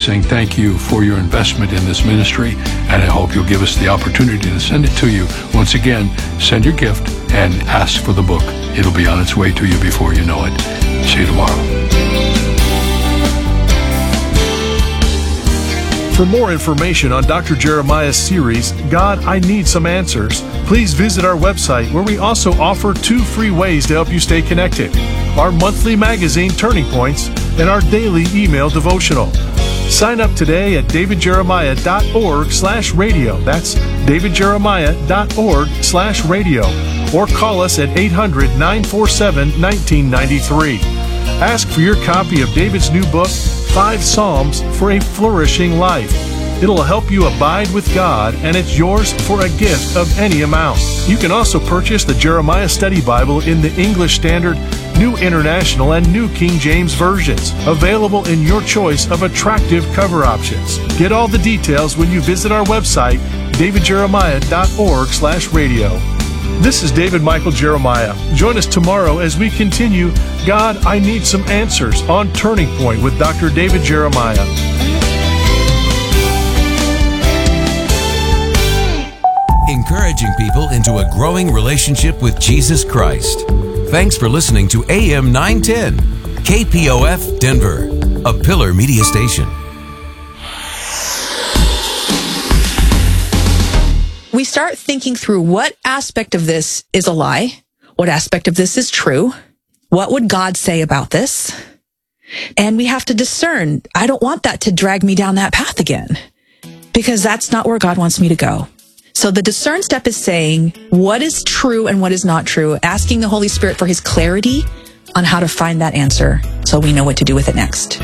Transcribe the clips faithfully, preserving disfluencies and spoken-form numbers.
saying thank you for your investment in this ministry, and I hope you'll give us the opportunity to send it to you. Once again, send your gift and ask for the book. It'll be on its way to you before you know it. See you tomorrow. For more information on Doctor Jeremiah's series, God, I Need Some Answers, please visit our website, where we also offer two free ways to help you stay connected: our monthly magazine, Turning Points, and our daily email devotional. Sign up today at davidjeremiah.org slash radio. That's davidjeremiah.org slash radio. Or call us at eight hundred, nine four seven, one nine nine three. Ask for your copy of David's new book, Five Psalms for a Flourishing Life. It'll help you abide with God, and it's yours for a gift of any amount. You can also purchase the Jeremiah Study Bible in the English Standard, New International, and New King James versions, available in your choice of attractive cover options. Get all the details when you visit our website, davidjeremiah.org slash radio. This is David Michael Jeremiah. Join us tomorrow as we continue God, I Need Some Answers on Turning Point with Doctor David Jeremiah. Encouraging people into a growing relationship with Jesus Christ. Thanks for listening to A M nine ten, K P O F Denver, a Pillar Media station. We start thinking through what aspect of this is a lie, what aspect of this is true, what would God say about this? And we have to discern, I don't want that to drag me down that path again, because that's not where God wants me to go. So the discern step is saying what is true and what is not true, asking the Holy Spirit for his clarity on how to find that answer so we know what to do with it next.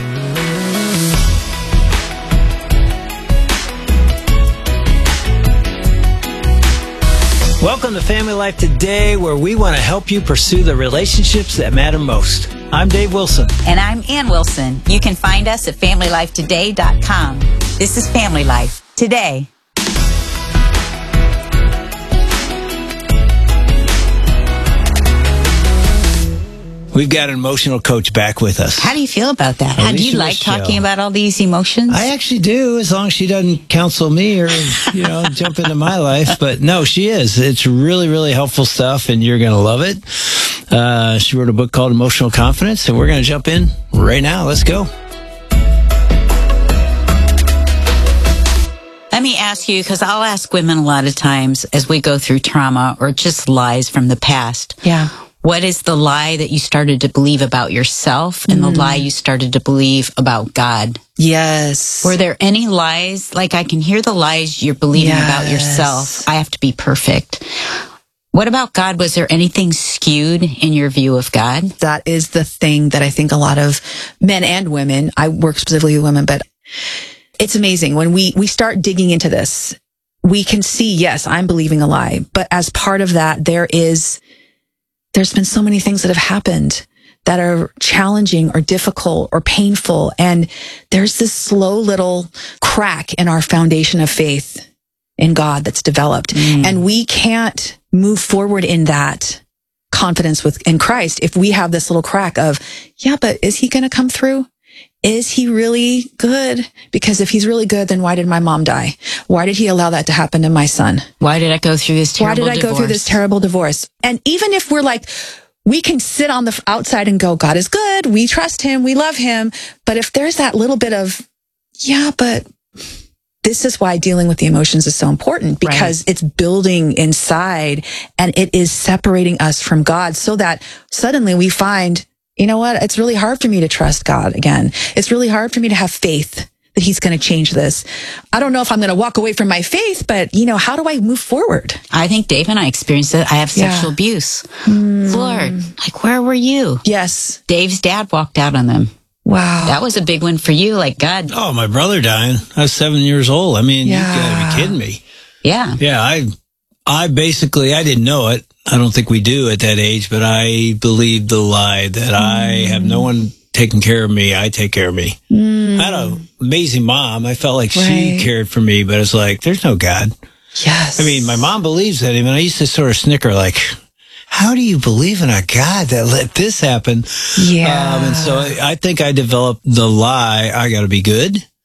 Welcome to Family Life Today, where we want to help you pursue the relationships that matter most. I'm Dave Wilson. And I'm Ann Wilson. You can find us at family life today dot com. This is Family Life Today. We've got an emotional coach back with us. How do you feel about that? How do you like talking about all these emotions? I actually do, as long as she doesn't counsel me or, you know, jump into my life. But no, she is. It's really, really helpful stuff, and you're going to love it. Uh, she wrote a book called Emotional Confidence, and we're going to jump in right now. Let's go. Let me ask you, because I'll ask women a lot of times as we go through trauma or just lies from the past. Yeah. What is the lie that you started to believe about yourself and mm. the lie you started to believe about God? Yes. Were there any lies? Like, I can hear the lies you're believing yes. about yourself. I have to be perfect. What about God? Was there anything skewed in your view of God? That is the thing that I think a lot of men and women, I work specifically with women, but it's amazing. When we, we start digging into this, we can see, yes, I'm believing a lie. But as part of that, there is... There's been so many things that have happened that are challenging or difficult or painful. And there's this slow little crack in our foundation of faith in God that's developed. Mm. And we can't move forward in that confidence with in Christ if we have this little crack of, yeah, but is he going to come through? Is he really good? Because if he's really good, then why did my mom die? Why did he allow that to happen to my son? Why did I go through this terrible divorce? Why did I divorce? go through this terrible divorce? And even if we're like, we can sit on the outside and go, God is good. We trust him. We love him. But if there's that little bit of, yeah, but this is why dealing with the emotions is so important, because right. it's building inside and it is separating us from God, so that suddenly we find, you know what? It's really hard for me to trust God again. It's really hard for me to have faith that he's going to change this. I don't know if I'm going to walk away from my faith, but, you know, how do I move forward? I think Dave and I experienced it. I have sexual yeah. abuse. Mm. Lord, like, where were you? Yes. Dave's dad walked out on them. Wow. That was a big one for you. Like, God. Oh, my brother dying. I was seven years old. I mean, yeah. you got to be kidding me. Yeah. Yeah. I, I basically, I didn't know it. I don't think we do at that age, but I believed the lie that mm. I have no one taking care of me. I take care of me. Mm. I had an amazing mom. I felt like right. she cared for me, but it's like, there's no God. Yes. I mean, my mom believes that. I mean, I used to sort of snicker like, how do you believe in a God that let this happen? Yeah. Um, and so I, I think I developed the lie, I got to be good.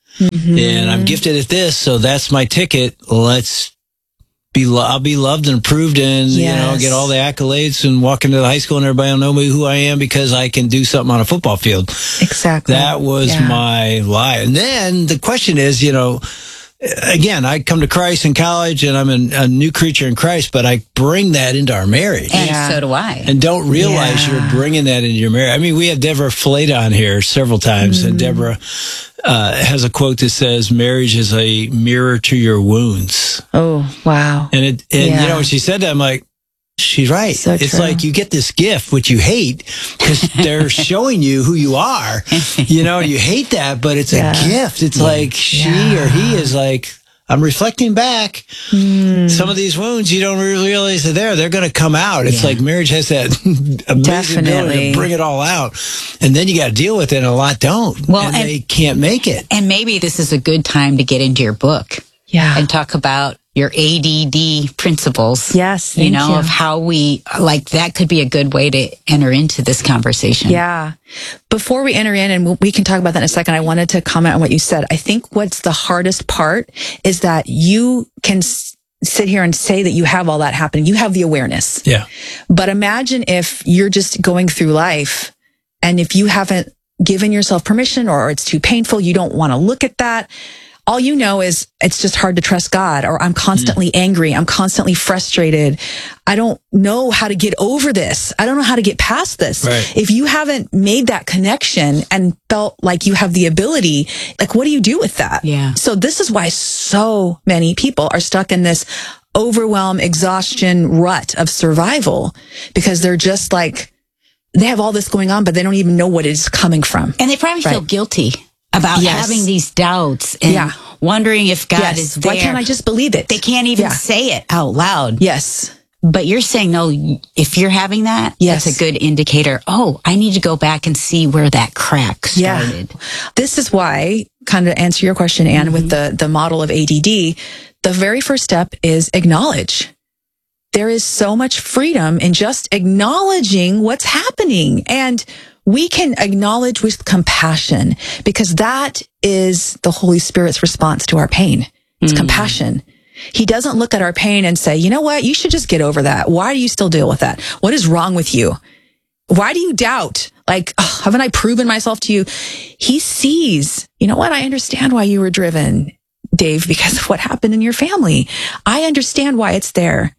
mm-hmm. and I'm gifted at this, so that's my ticket. Let's be, lo- I'll be loved and approved and, yes. you know, get all the accolades and walk into the high school and everybody will know me who I am because I can do something on a football field. Exactly. That was yeah. my lie. And then the question is, you know, again, I come to Christ in college and I'm a, a new creature in Christ, but I bring that into our marriage. And yeah. so do I. And don't realize yeah. you're bringing that into your marriage. I mean, we have Deborah Flata on here several times, mm. and Deborah uh, has a quote that says, marriage is a mirror to your wounds. Oh, wow. And, it, and yeah. you know, when she said that, I'm like, she's right. So it's true. like you get this gift, which you hate, because they're showing you who you are. You know, you hate that, but it's yeah. a gift. It's yeah. like she yeah. or he is like, I'm reflecting back. Mm. Some of these wounds, you don't really realize they're there. They're going to come out. It's yeah. like marriage has that amazing Definitely. ability to bring it all out. And then you got to deal with it, and a lot don't. Well, and, and they can't make it. And maybe this is a good time to get into your book. Yeah. And talk about your A D D principles. Yes. You know, you. of how we, like, that could be a good way to enter into this conversation. Yeah. Before we enter in, and we can talk about that in a second, I wanted to comment on what you said. I think what's the hardest part is that you can s- sit here and say that you have all that happening. You have the awareness. Yeah. But imagine if you're just going through life and if you haven't given yourself permission or it's too painful, you don't want to look at that. All you know is it's just hard to trust God, or I'm constantly mm. angry. I'm constantly frustrated. I don't know how to get over this. I don't know how to get past this. Right. If you haven't made that connection and felt like you have the ability, like, what do you do with that? Yeah. So this is why so many people are stuck in this overwhelm, exhaustion rut of survival, because they're just like, they have all this going on, but they don't even know what it's coming from. And they probably right. feel guilty about yes. having these doubts and yeah. wondering if God yes. is there. Why can't I just believe it? They can't even yeah. say it out loud. Yes. But you're saying, no, if you're having that, yes. that's a good indicator. Oh, I need to go back and see where that crack started. Yeah. This is why, kind of answer your question, Anne, mm-hmm. with the, the model of A D D, the very first step is acknowledge. There is so much freedom in just acknowledging what's happening. And we can acknowledge with compassion, because that is the Holy Spirit's response to our pain. It's mm. compassion. He doesn't look at our pain and say, you know what? You should just get over that. Why do you still deal with that? What is wrong with you? Why do you doubt? Like, oh, haven't I proven myself to you? He sees, you know what? I understand why you were driven, Dave, because of what happened in your family. I understand why it's there.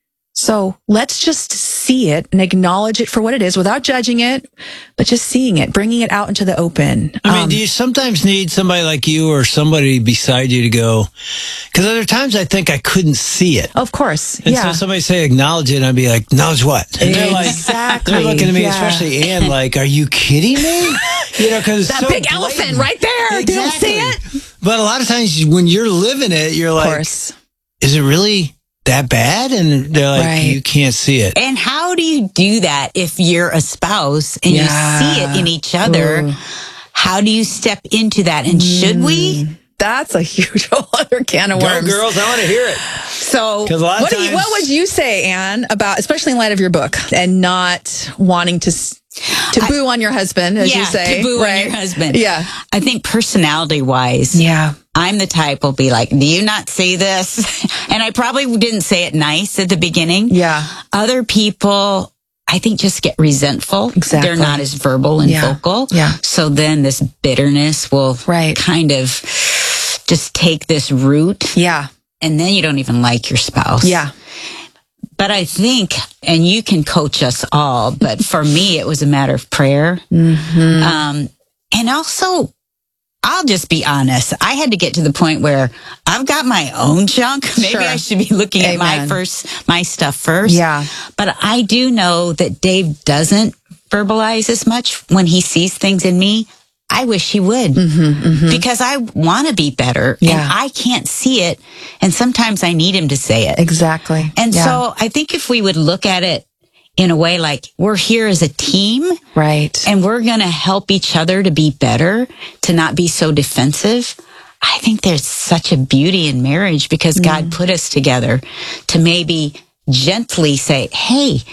So let's just see it and acknowledge it for what it is without judging it, but just seeing it, bringing it out into the open. I mean, um, do you sometimes need somebody like you or somebody beside you to go? Because other times I think I couldn't see it. Of course. And yeah. so somebody say acknowledge it and I'd be like, acknowledge what? And they're like, exactly. they're looking at me, yeah. especially Anne, like, are you kidding me? You know, because that so big blatant. elephant right there. Exactly. Do you see it? But a lot of times when you're living it, you're like, of course. Is it really that bad? And they're like, right. you can't see it. And how do you do that if you're a spouse and yeah. you see it in each other? Ooh. How do you step into that? And mm. should we? That's a huge whole other can of worms. Go, girls, I want to hear it. So what, what, times... do you, what would you say, Anne, about, especially in light of your book, and not wanting to to I, boo on your husband, as yeah, you say? to boo right? on your husband. Yeah. I think personality-wise, yeah. I'm the type will be like, do you not see this? And I probably didn't say it nice at the beginning. Yeah. Other people, I think, just get resentful. Exactly. They're not as verbal and yeah. vocal. Yeah. So then this bitterness will right. kind of just take this root. Yeah. And then you don't even like your spouse. Yeah. But I think, and you can coach us all, but for me, it was a matter of prayer. Mm-hmm. Um, and also, I'll just be honest. I had to get to the point where I've got my own junk. Maybe sure. I should be looking Amen. at my first, my stuff first. Yeah. But I do know that Dave doesn't verbalize as much when he sees things in me. I wish he would, mm-hmm, mm-hmm. because I want to be better yeah. and I can't see it. And sometimes I need him to say it. Exactly. And yeah. so I think if we would look at it in a way like we're here as a team, right, and we're going to help each other to be better, to not be so defensive, I think there's such a beauty in marriage, because mm. God put us together to maybe gently say, hey,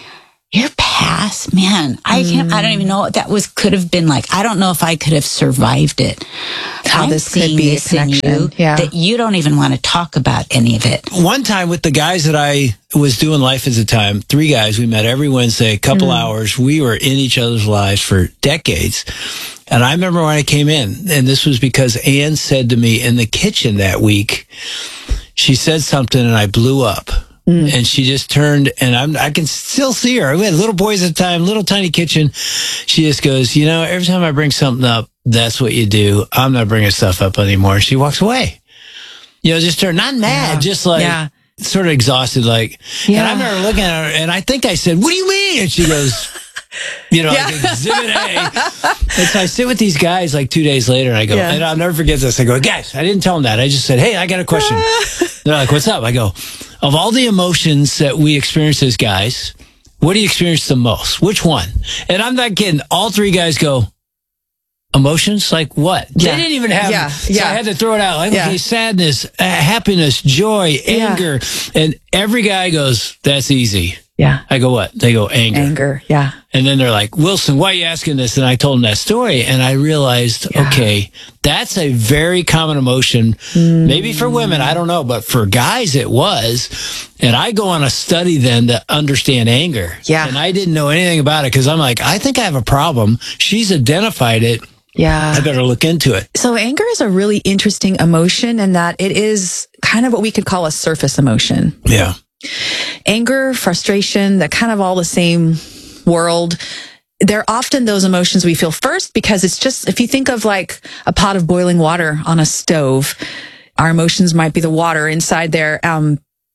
your past, man, I can't, I don't even know what that was, could have been like. I don't know if I could have survived it. How I'm this could seeing be a this in connection. you Yeah. that you don't even want to talk about any of it. One time with the guys that I was doing life at the time, three guys, we met every Wednesday, a couple Mm. hours. We were in each other's lives for decades. And I remember when I came in, and this was because Ann said to me in the kitchen that week, she said something and I blew up. Mm. And she just turned, and I'm, I can still see her. We had little boys at the time, little tiny kitchen. She just goes, you know, every time I bring something up, that's what you do. I'm not bringing stuff up anymore. She walks away. You know, just turned, not mad, Yeah. just like Yeah. sort of exhausted. Like, Yeah. and I remember looking at her, and I think I said, what do you mean? And she goes, you know, Yeah. like exhibit A. And so I sit with these guys like two days later, and I go, Yeah. and I'll never forget this. I go, guys, I didn't tell them that. I just said, hey, I got a question. They're like, what's up? I go, of all the emotions that we experience as guys, what do you experience the most? Which one? And I'm not kidding. All three guys go, emotions? Like what? Yeah. They didn't even have Yeah. So Yeah. I had to throw it out. Like, Yeah. okay, sadness, uh, happiness, joy, Yeah. anger. And every guy goes, that's easy. Yeah. I go, what? They go, anger. Anger. Yeah. And then they're like, Wilson, why are you asking this? And I told them that story. And I realized, Yeah. okay, that's a very common emotion. Mm. Maybe for women, I don't know. But for guys, it was. And I go on a study then to understand anger. Yeah. And I didn't know anything about it because I'm like, I think I have a problem. She's identified it. Yeah. I better look into it. So anger is a really interesting emotion in that it is kind of what we could call a surface emotion. Yeah. Anger, frustration, they're kind of all the same world. They're often those emotions we feel first because it's just, if you think of like a pot of boiling water on a stove, our emotions might be the water inside there. Um,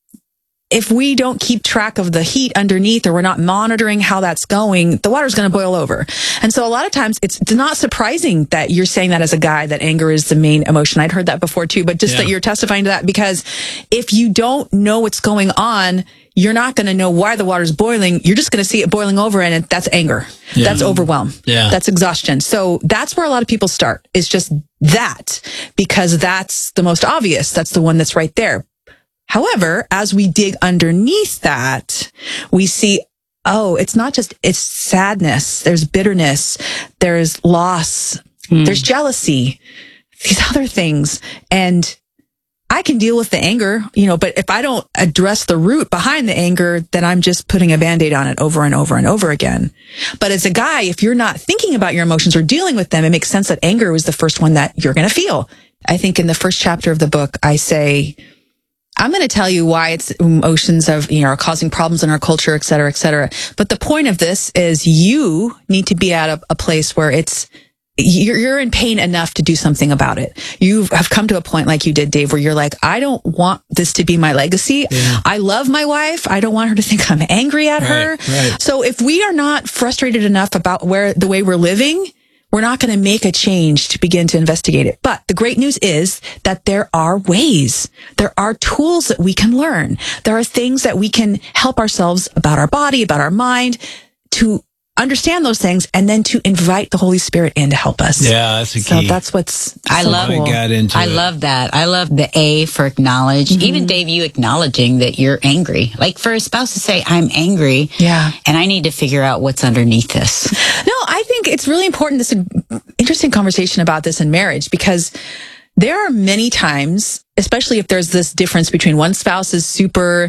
if we don't keep track of the heat underneath or we're not monitoring how that's going, the water's going to boil over. And so a lot of times it's not surprising that you're saying that as a guy, that anger is the main emotion. I'd heard that before too, but just Yeah. that you're testifying to that because if you don't know what's going on, you're not going to know why the water's boiling. You're just going to see it boiling over and it, that's anger. Yeah. That's overwhelm. Yeah. That's exhaustion. So that's where a lot of people start. It's just that because that's the most obvious. That's the one that's right there. However, as we dig underneath that, we see, oh, it's not just, it's sadness. There's bitterness. There's loss. Mm. There's jealousy, these other things. And I can deal with the anger, you know, but if I don't address the root behind the anger, then I'm just putting a Band-Aid on it over and over and over again. But as a guy, if you're not thinking about your emotions or dealing with them, it makes sense that anger was the first one that you're going to feel. I think in the first chapter of the book, I say, I'm going to tell you why it's emotions of, you know, are causing problems in our culture, et cetera, et cetera. But the point of this is you need to be at a, a place where it's, you're, you're in pain enough to do something about it. You have come to a point like you did, Dave, where you're like, I don't want this to be my legacy. Yeah. I love my wife. I don't want her to think I'm angry at right, her. Right. So if we are not frustrated enough about where the way we're living, we're not going to make a change to begin to investigate it. But the great news is that there are ways. There are tools that we can learn. There are things that we can help ourselves about our body, about our mind, to understand those things and then to invite the Holy Spirit in to help us. Yeah, that's a key. So that's what's I so love cool. I got into I it. love that. I love the A for acknowledge. Mm-hmm. Even Dave, you acknowledging that you're angry. Like for a spouse to say, I'm angry. Yeah. And I need to figure out what's underneath this. No, I think it's really important. This is an interesting conversation about this in marriage because there are many times, especially if there's this difference between one spouse is super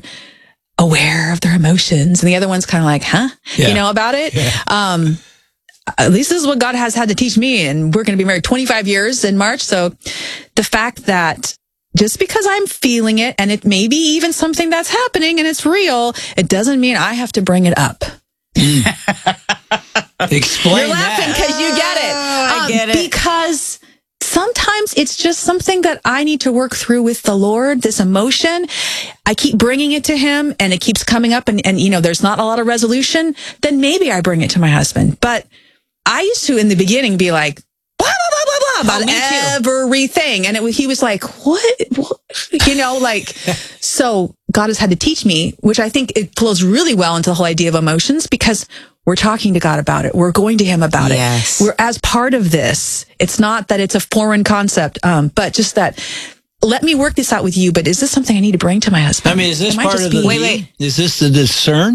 aware of their emotions and the other one's kind of like, huh, Yeah. you know, about it. Yeah. Um, at least this is what God has had to teach me. And we're going to be married twenty-five years in March. So the fact that just because I'm feeling it and it may be even something that's happening and it's real, it doesn't mean I have to bring it up. Explain You're laughing that. because you get it. I Um, get it. Because sometimes it's just something that I need to work through with the Lord, this emotion. I keep bringing it to him and it keeps coming up and, and, you know, there's not a lot of resolution. Then maybe I bring it to my husband. But I used to, in the beginning, be like, blah, blah, blah, blah, blah, about Oh, me too. everything. And it, he was like, what? what? You know, like, so God has had to teach me, which I think it flows really well into the whole idea of emotions because we're talking to God about it. We're going to him about Yes. it. We're as part of this. It's not that it's a foreign concept, um, but just that, let me work this out with you, but is this something I need to bring to my husband? I mean, is this Am I part just of the being- Wait, wait. Is this the discern?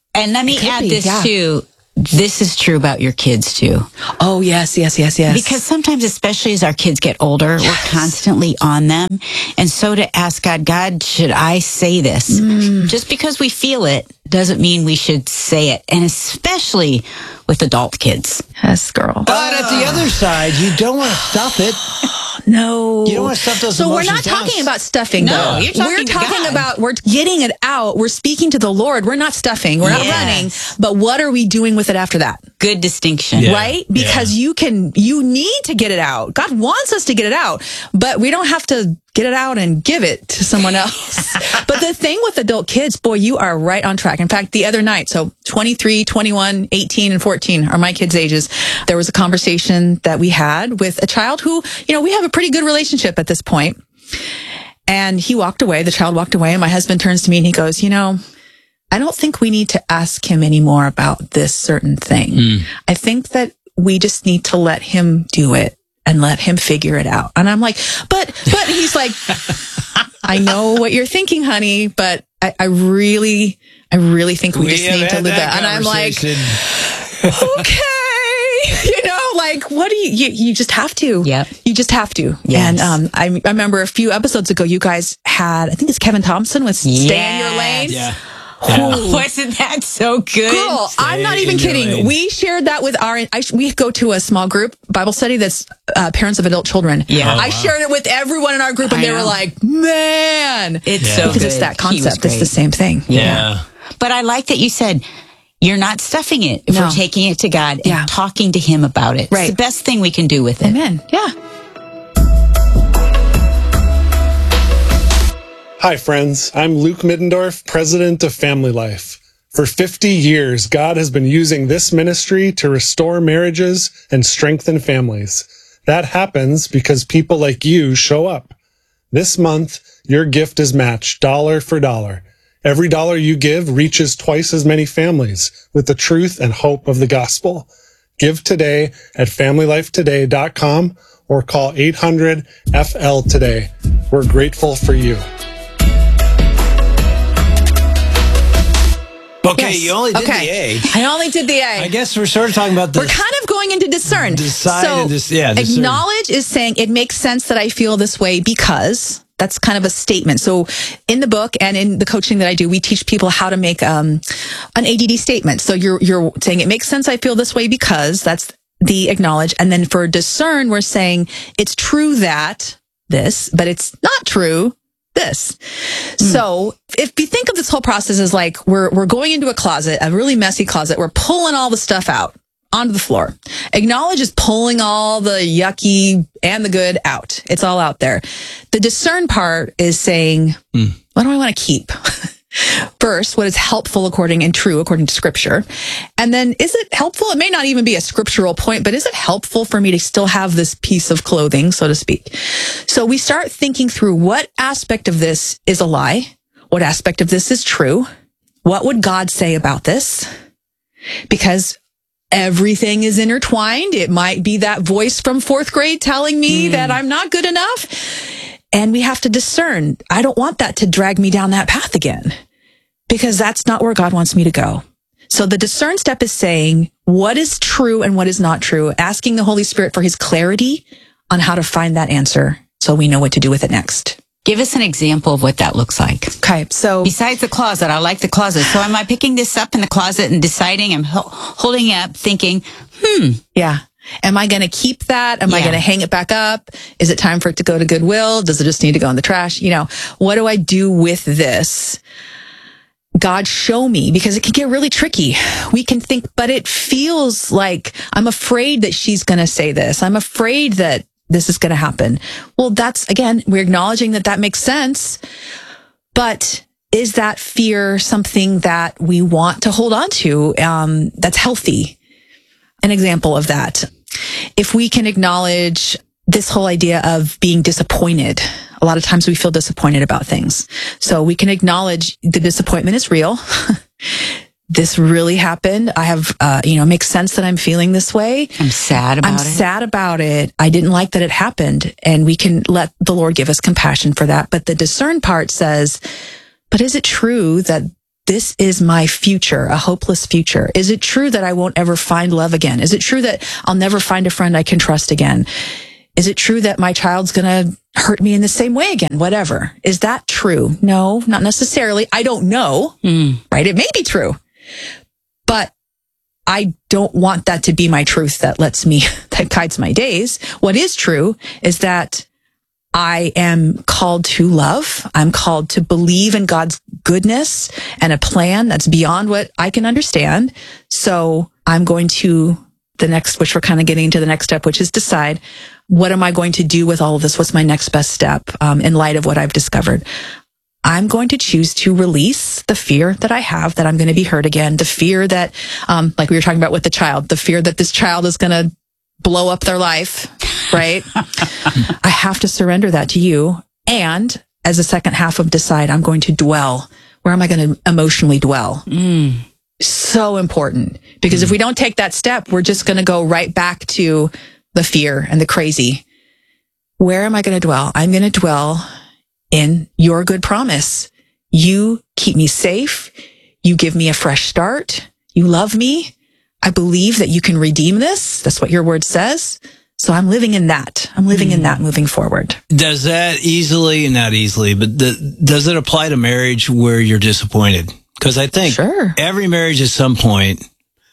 And let me It could add be, this yeah. too. This is true about your kids too. Oh, yes, yes, yes, yes. Because sometimes, especially as our kids get older, we're constantly on them. And so to ask God, God, should I say this? Mm. Just because we feel it doesn't mean we should say it. And especially with adult kids. Yes, girl. But at the other side, you don't want to stuff it. No. You don't want to stuff those So we're emotions not down. talking about stuffing, No, though. you're talking We're to talking God. about, we're getting it out. We're speaking to the Lord. We're not stuffing. We're not Yes. running. But what are we doing with it after that? Good distinction. Yeah. Right? Because Yeah. you can, you need to get it out. God wants us to get it out, but we don't have to get it out and give it to someone else. But the thing with adult kids, boy, you are right on track. In fact, the other night, so twenty-three, twenty-one, eighteen, and fourteen are my kids' ages. There was a conversation that we had with a child who, you know, we have a pretty good relationship at this point. And he walked away, the child walked away, and my husband turns to me and he goes, you know, I don't think we need to ask him anymore about this certain thing. Mm. I think that we just need to let him do it and let him figure it out. And I'm like, but, but he's like, I know what you're thinking, honey, but I, I really, I really think we, We just have need to had live that that. And I'm like, conversation. okay, you know, like, what do you, you, you just have to. Yep. You just have to. Yes. And um, I, I remember a few episodes ago, you guys had, I think it's Kevin Thompson with Stay in Your Yes. Lane. Yeah. Ooh. Wasn't that so good? Girl, I'm not even in your kidding. lane. We shared that with our, I, we go to a small group Bible study that's uh, parents of adult children. Yeah. Oh, I shared it with everyone in our group and I they were know. like, man. It's Yeah. so Because good. it's that He was concept. It's great. the same thing. Yeah. But I like that you said you're not stuffing it if No. we're taking it to God and Yeah. talking to Him about it. Right. It's the best thing we can do with it. Amen. Yeah. Hi, friends. I'm Luke Middendorf, president of Family Life. For fifty years, God has been using this ministry to restore marriages and strengthen families. That happens because people like you show up. This month, your gift is matched dollar for dollar. Every dollar you give reaches twice as many families with the truth and hope of the gospel. Give today at family life today dot com or call eight hundred F L today. We're grateful for you. Okay, Yes. you only did okay. the A. I only did the A. I guess we're sort of talking about the. We're kind of going into discern. Decide so and dis- yeah, discern. acknowledge is saying it makes sense that I feel this way because that's kind of a statement. So in the book and in the coaching that I do, we teach people how to make um, an A D D statement. So you're you're saying it makes sense I feel this way because that's the acknowledge. And then for discern, we're saying it's true that this, but it's not true this. So if you think of this whole process as like we're we're going into a closet, a really messy closet, we're pulling all the stuff out onto the floor. Acknowledge is pulling all the yucky and the good out. It's all out there. The discern part is saying, mm. what do I want to keep? First, what is helpful according and true according to scripture? And then is it helpful? It may not even be a scriptural point, but is it helpful for me to still have this piece of clothing, so to speak? So we start thinking through what aspect of this is a lie? What aspect of this is true? What would God say about this? Because everything is intertwined. It might be that voice from fourth grade telling me mm. that I'm not good enough. And we have to discern. I don't want that to drag me down that path again because that's not where God wants me to go. So the discern step is saying what is true and what is not true, asking the Holy Spirit for his clarity on how to find that answer so we know what to do with it next. Give us an example of what that looks like. Okay, so besides the closet, I like the closet. So am I picking this up in the closet and deciding, I'm ho- holding it up thinking, hmm. Yeah. Am I going to keep that? Am yeah. I going to hang it back up? Is it time for it to go to Goodwill? Does it just need to go in the trash? You know, what do I do with this? God, show me, because it can get really tricky. We can think, but it feels like I'm afraid that she's going to say this. I'm afraid that this is going to happen. Well, that's, again, we're acknowledging that that makes sense. But is that fear something that we want to hold on to um, that's healthy? An example of that. If we can acknowledge this whole idea of being disappointed, a lot of times we feel disappointed about things. So we can acknowledge the disappointment is real. This really happened. I have, uh, you know, it makes sense that I'm feeling this way. I'm sad about I'm it. I'm sad about it. I didn't like that it happened. And we can let the Lord give us compassion for that. But the discern part says, but is it true that this is my future, a hopeless future? Is it true that I won't ever find love again? Is it true that I'll never find a friend I can trust again? Is it true that my child's going to hurt me in the same way again? Whatever. Is that true? No, not necessarily. I don't know, mm. right? It may be true, but I don't want that to be my truth that lets me, that guides my days. What is true is that I am called to love. I'm called to believe in God's goodness and a plan that's beyond what I can understand. So I'm going to the next, which we're kind of getting into the next step, which is decide, what am I going to do with all of this? What's my next best step um, in light of what I've discovered? I'm going to choose to release the fear that I have that I'm going to be hurt again. The fear that, um, like we were talking about with the child, the fear that this child is going to blow up their life, right? I have to surrender that to you. And as a second half of decide, I'm going to dwell. Where am I going to emotionally dwell? Mm. So important. Because mm. if we don't take that step, we're just going to go right back to the fear and the crazy. Where am I going to dwell? I'm going to dwell in your good promise. You keep me safe. You give me a fresh start. You love me. I believe that you can redeem this. That's what your word says. So I'm living in that. I'm living mm. in that moving forward. Does that easily, not easily, but the, does it apply to marriage where you're disappointed? Because I think sure. every marriage at some point,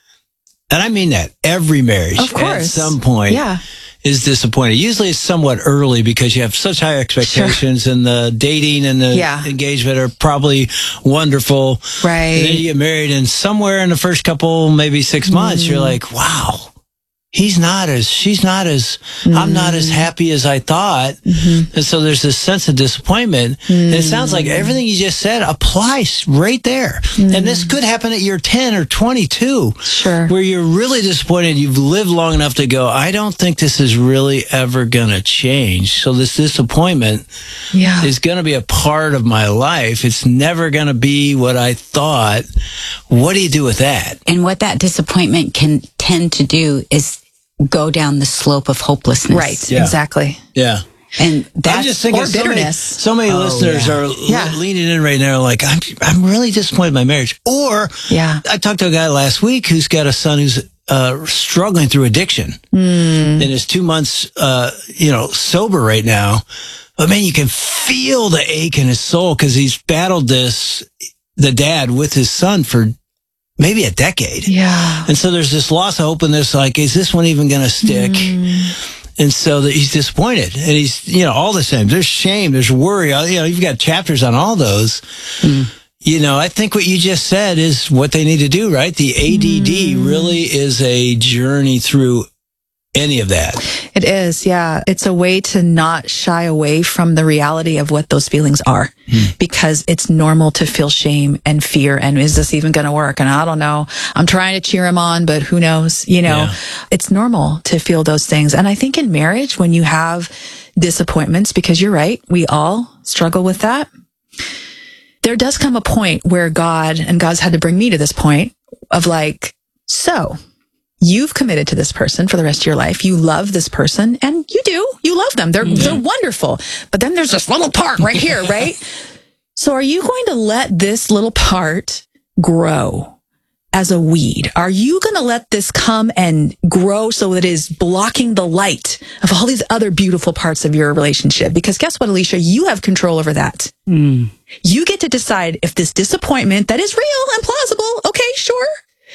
and I mean that, every marriage of course. at some point yeah. is disappointed. Usually it's somewhat early because you have such high expectations sure. and the dating and the yeah. engagement are probably wonderful. Right. And then you get married and somewhere in the first couple, maybe six months, mm. you're like, wow, he's not as, she's not as, mm. I'm not as happy as I thought. Mm-hmm. And so there's this sense of disappointment. Mm. And it sounds like everything you just said applies right there. Mm. And this could happen at year ten or twenty-two. Sure. Where you're really disappointed. You've lived long enough to go, I don't think this is really ever going to change. So this disappointment yeah. is going to be a part of my life. It's never going to be what I thought. What do you do with that? And what that disappointment can tend to do is go down the slope of hopelessness. Right, yeah. exactly. Yeah. And that's I'm just thinking or so bitterness. Many, so many oh, listeners yeah. are yeah. le- leaning in right now like, I'm I'm really disappointed in my marriage. Or yeah. I talked to a guy last week who's got a son who's uh, struggling through addiction. Mm. And is two months, uh, you know, sober right now. But man, you can feel the ache in his soul because he's battled this, the dad with his son for maybe a decade. Yeah. And so there's this loss of hope in this, like, is this one even going to stick? Mm. And so that he's disappointed. And he's, you know, all the same. There's shame, there's worry. You know, you've got chapters on all those. Mm. You know, I think what you just said is what they need to do, right? The A D D mm. really is a journey through any of that. It is, yeah. It's a way to not shy away from the reality of what those feelings are hmm. because it's normal to feel shame and fear. And is this even going to work? And I don't know. I'm trying to cheer him on, but who knows? You know, yeah. It's normal to feel those things. And I think in marriage, when you have disappointments, because you're right, we all struggle with that. There does come a point where God, and God's had to bring me to this point of like, so you've committed to this person for the rest of your life. You love this person, and you do. You love them. They're, mm-hmm. they're wonderful. But then there's this little part right here, right? So are you going to let this little part grow as a weed? Are you going to let this come and grow so it is blocking the light of all these other beautiful parts of your relationship? Because guess what, Alicia? You have control over that. Mm. You get to decide if this disappointment that is real and plausible, okay, sure,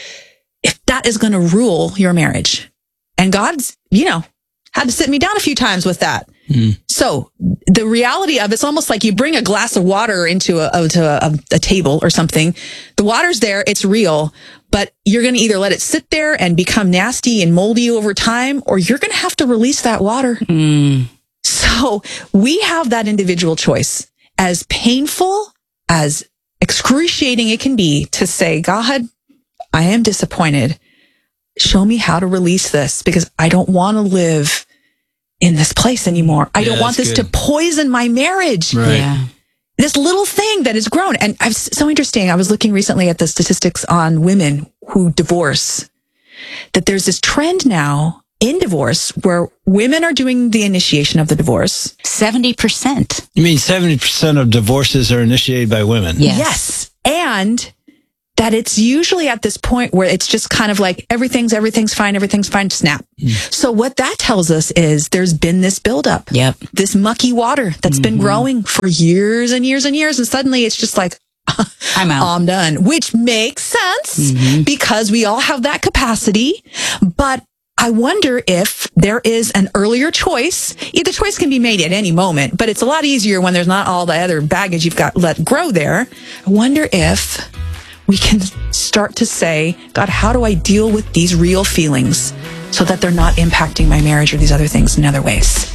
if that is going to rule your marriage. And God's, you know, had to sit me down a few times with that. Mm. So the reality of it's almost like you bring a glass of water into a, to a, a table or something. The water's there. It's real, but you're going to either let it sit there and become nasty and moldy over time, or you're going to have to release that water. Mm. So we have that individual choice, as painful, as excruciating it can be, to say, God, I am disappointed. Show me how to release this because I don't want to live in this place anymore. I yeah, don't want this good. to poison my marriage. Right. Yeah. This little thing that has grown. And I've so interesting. I was looking recently at the statistics on women who divorce, that there's this trend now in divorce where women are doing the initiation of the divorce. seventy percent. You mean seventy percent of divorces are initiated by women? Yes. Yes. And that it's usually at this point where it's just kind of like everything's, everything's fine, everything's fine, snap. Mm. So what that tells us is there's been this buildup, yep. this mucky water that's mm-hmm. been growing for years and years and years. And suddenly it's just like, I'm out. I'm done, which makes sense mm-hmm. because we all have that capacity. But I wonder if there is an earlier choice. Either choice can be made at any moment, but it's a lot easier when there's not all the other baggage you've got let grow there. I wonder if we can start to say, God, how do I deal with these real feelings so that they're not impacting my marriage or these other things in other ways?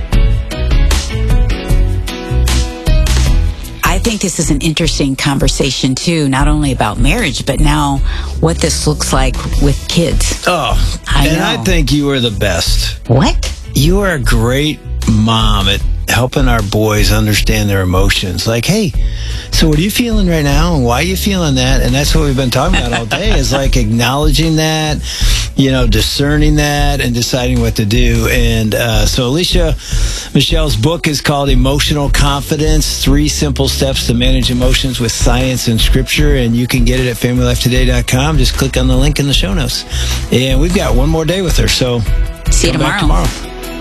I think this is an interesting conversation, too, not only about marriage, but now what this looks like with kids. Oh, I and know. I think you are the best. What? You are a great mom at helping our boys understand their emotions. Like, hey, so what are you feeling right now? And why are you feeling that? And that's what we've been talking about all day is like acknowledging that, you know, discerning that and deciding what to do. And uh, so Alicia Michelle's book is called Emotional Confidence, Three Simple Steps to Manage Emotions with Science and Scripture. And you can get it at family life today dot com. Just click on the link in the show notes. And we've got one more day with her. So see you tomorrow. tomorrow.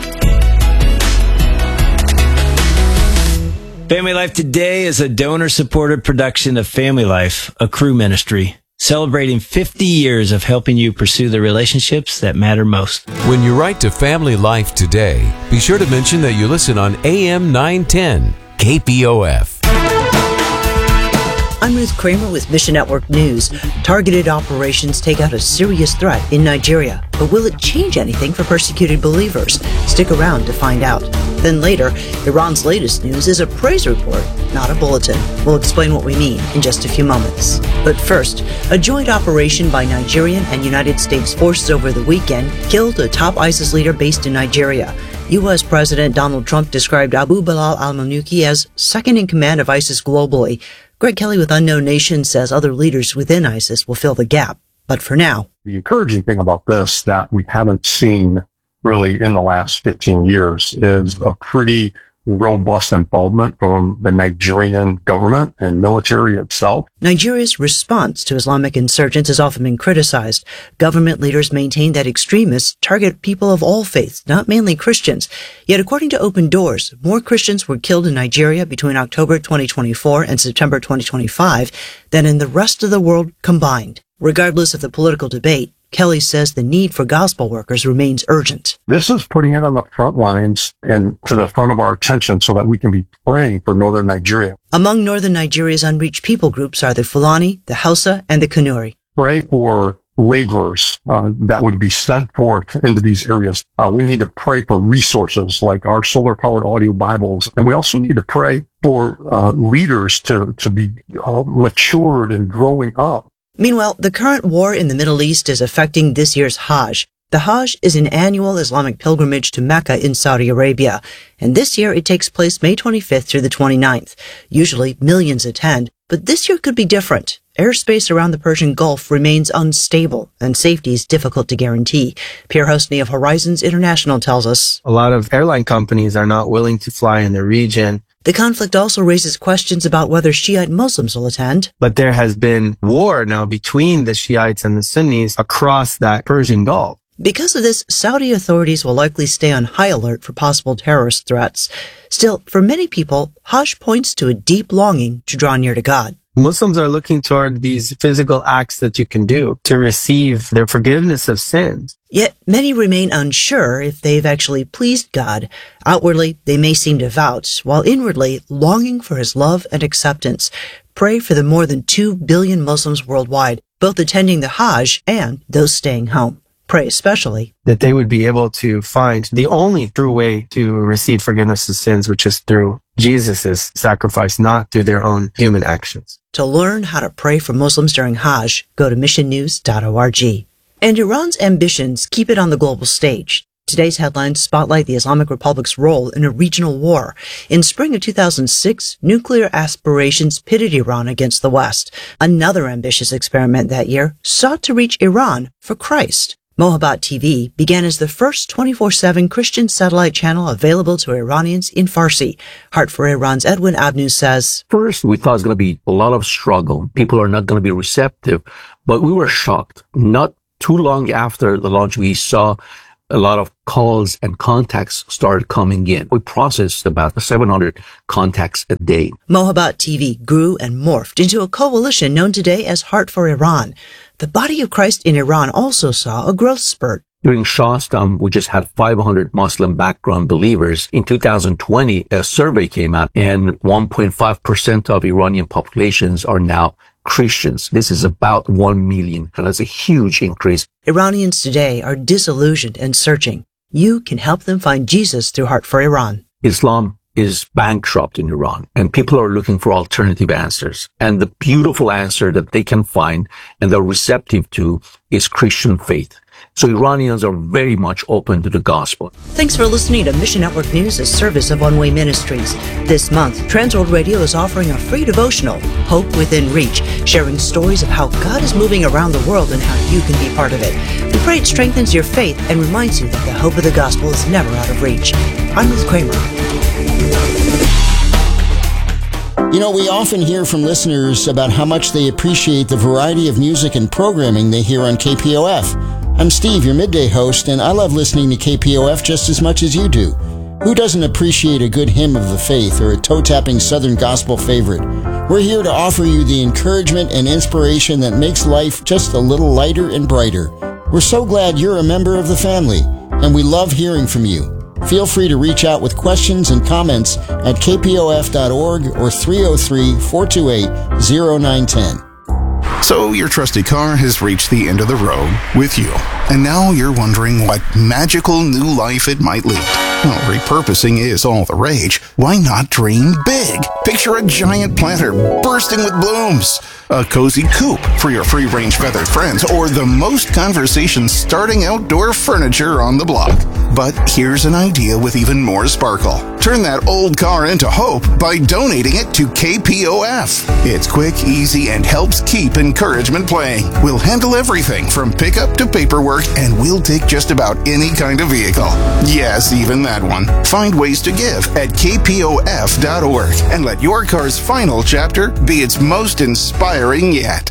Family Life Today is a donor-supported production of Family Life, a crew ministry, celebrating fifty years of helping you pursue the relationships that matter most. When you write to Family Life Today, be sure to mention that you listen on A M nine ten, K P O F. I'm Ruth Kramer with Mission Network News. Targeted operations take out a serious threat in Nigeria. But will it change anything for persecuted believers? Stick around to find out. Then later, Iran's latest news is a praise report, not a bulletin. We'll explain what we mean in just a few moments. But first, a joint operation by Nigerian and United States forces over the weekend killed a top ISIS leader based in Nigeria. U S President Donald Trump described Abu Bilal al-Manuki as second in command of ISIS globally. Greg Kelly with Unknown Nation says other leaders within ISIS will fill the gap. But for now, the encouraging thing about this that we haven't seen really in the last fifteen years is a pretty robust involvement from the Nigerian government and military itself. Nigeria's response to Islamic insurgents has often been criticized. Government leaders maintain that extremists target people of all faiths, not mainly Christians. Yet according to Open Doors, more Christians were killed in Nigeria between October twenty twenty-four and September twenty twenty-five than in the rest of the world combined. Regardless of the political debate, Kelly says the need for gospel workers remains urgent. This is putting it on the front lines and to the front of our attention so that we can be praying for northern Nigeria. Among northern Nigeria's unreached people groups are the Fulani, the Hausa, and the Kanuri. Pray for laborers uh, that would be sent forth into these areas. Uh, we need to pray for resources like our solar-powered audio Bibles. And we also need to pray for uh, leaders to, to be uh, matured and growing up. Meanwhile, the current war in the Middle East is affecting this year's Hajj. The Hajj is an annual Islamic pilgrimage to Mecca in Saudi Arabia, and this year it takes place May twenty-fifth through the twenty-ninth. Usually, millions attend, but this year could be different. Airspace around the Persian Gulf remains unstable, and safety is difficult to guarantee. Pierre Hosny of Horizons International tells us, a lot of airline companies are not willing to fly in the region. The conflict also raises questions about whether Shiite Muslims will attend. But there has been war now between the Shiites and the Sunnis across that Persian Gulf. Because of this, Saudi authorities will likely stay on high alert for possible terrorist threats. Still, for many people, Hajj points to a deep longing to draw near to God. Muslims are looking toward these physical acts that you can do to receive their forgiveness of sins. Yet many remain unsure if they've actually pleased God. Outwardly, they may seem devout, while inwardly longing for his love and acceptance. Pray for the more than two billion Muslims worldwide, both attending the Hajj and those staying home. Pray especially that they would be able to find the only true way to receive forgiveness of sins, which is through Jesus' sacrifice, not through their own human actions. To learn how to pray for Muslims during Hajj, go to mission news dot org. And Iran's ambitions keep it on the global stage. Today's headlines spotlight the Islamic Republic's role in a regional war. In spring of two thousand six, nuclear aspirations pitted Iran against the West. Another ambitious experiment that year sought to reach Iran for Christ. Mohabbat T V began as the first twenty-four seven Christian satellite channel available to Iranians in Farsi. Heart for Iran's Edwin Abnu says, First, we thought it was going to be a lot of struggle. People are not going to be receptive, but we were shocked. Not too long after the launch, we saw a lot of calls and contacts started coming in. We processed about seven hundred contacts a day. Mohabbat T V grew and morphed into a coalition known today as Heart for Iran. The body of Christ in Iran also saw a growth spurt. During Shah's time, we just had five hundred Muslim background believers. In two thousand twenty, a survey came out, and one point five percent of Iranian populations are now Christians. This is about one million. And that's a huge increase. Iranians today are disillusioned and searching. You can help them find Jesus through Heart for Iran. Islam is bankrupt in Iran, and people are looking for alternative answers. And the beautiful answer that they can find and they're receptive to is Christian faith. So Iranians are very much open to the gospel. Thanks for listening to Mission Network News, a service of One Way Ministries. This month, Transworld Radio is offering a free devotional, Hope Within Reach, sharing stories of how God is moving around the world and how you can be part of it. We pray it strengthens your faith and reminds you that the hope of the gospel is never out of reach. I'm Ruth Kramer. You know, we often hear from listeners about how much they appreciate the variety of music and programming they hear on K P O F. I'm Steve, your midday host, and I love listening to K P O F just as much as you do. Who doesn't appreciate a good hymn of the faith or a toe-tapping Southern gospel favorite? We're here to offer you the encouragement and inspiration that makes life just a little lighter and brighter. We're so glad you're a member of the family, and we love hearing from you. Feel free to reach out with questions and comments at k p o f dot org or three oh three, four two eight, oh nine one oh. So your trusty car has reached the end of the road with you, and now you're wondering what magical new life it might lead. Well, repurposing is all the rage. Why not dream big? Picture a giant planter bursting with blooms, a cozy coop for your free-range feathered friends, or the most conversation-starting outdoor furniture on the block. But here's an idea with even more sparkle. Turn that old car into hope by donating it to K P O F. It's quick, easy, and helps keep encouragement playing. We'll handle everything from pickup to paperwork, and we'll take just about any kind of vehicle. Yes, even that one. Find ways to give at k p o f dot org and let your car's final chapter be its most inspiring yet.